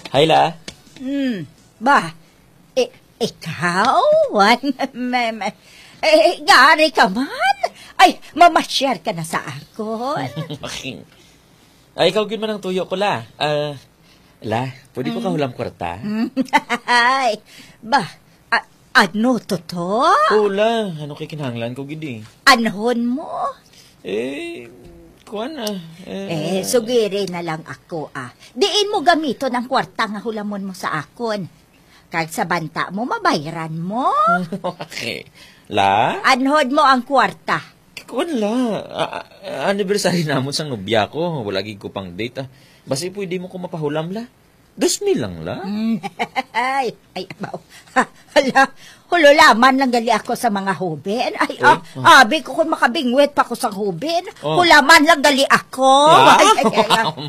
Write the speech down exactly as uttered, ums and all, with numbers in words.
Hi, La. Hmm, ba? I- ikaw? Wan, may, may, eh, gari ka man? Ay, mamashare ka na sa akon. Okay. Ay, ikaw gin man ang tuyo ko, La. Ah, La, pwede ko kahulam kwarta? Ay, ba? A- ano to to? Oo, La. Ano kay kinahanglan ko, gidi? Anhon mo? Eh, kuwan ah. Eh, sugiri na lang ako ah. Diin mo gamito ng kwarta nga hulamon mo sa akon. Kag sa banta mo, mabayaran mo. Okay. La? Anhod mo ang kwarta. Kuwan, La. A- a- anniversary namon sang nobya ko. Wala gid ko pang date, ah. Basi pwede mo ko mapahulam, La. Dos mil lang, La. Ay, ay, abaw. Ha, hala, hululaman lang gali ako sa mga hubin. Ay, ah, abi ko kung makabingwit pa ko sa hubin. Oh. Hulaman lang gali ako. La? Ay, ay, ay, ay.